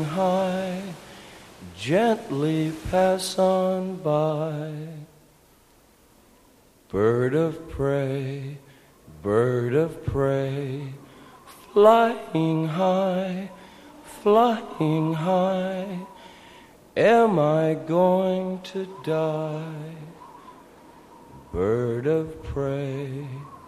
high, gently pass on by. Bird of prey, flying high, am I going to die? Bird of prey.